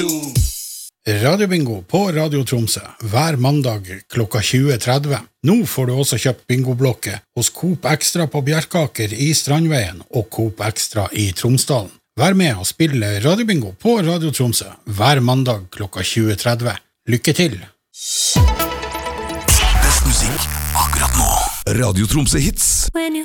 Radiobingo på Radio Tromsø hver mandag klokka 20.30. Nå får du også kjøpt bingoblokke hos Coop Extra på Bjerkaker i Strandveien og Coop Extra i Tromsdalen. Vær med og spille Radiobingo på Radio Tromsø hver mandag klokka 20.30. Lykke til! Best musikk akkurat nå. Radio Tromsø Hits.